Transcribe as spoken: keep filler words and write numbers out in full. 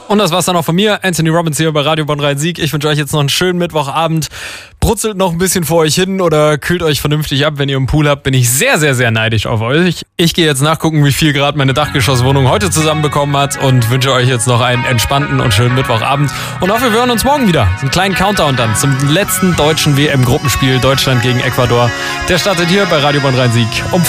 Und das war's dann auch von mir. Anthony Robbins hier bei Radio Bonn Rhein-Sieg. Ich wünsche euch jetzt noch einen schönen Mittwochabend. Brutzelt noch ein bisschen vor euch hin oder kühlt euch vernünftig ab. Wenn ihr einen Pool habt, bin ich sehr, sehr, sehr neidisch auf euch. Ich gehe jetzt nachgucken, wie viel Grad meine Dachgeschosswohnung heute zusammenbekommen hat und wünsche euch jetzt noch einen entspannten und schönen Mittwochabend. Und hoffe, wir hören uns morgen wieder. Einen kleinen Countdown dann zum letzten deutschen W M-Gruppenspiel Deutschland gegen Ecuador. Der startet hier bei Radio Bonn Rhein-Sieg um